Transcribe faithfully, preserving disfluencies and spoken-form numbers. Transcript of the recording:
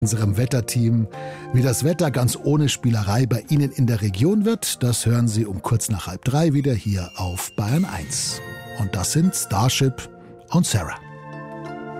unserem Wetterteam. Wie das Wetter ganz ohne Spielerei bei Ihnen in der Region wird, das hören Sie um kurz nach halb drei wieder hier auf Bayern eins. Und das sind Starship und Sarah.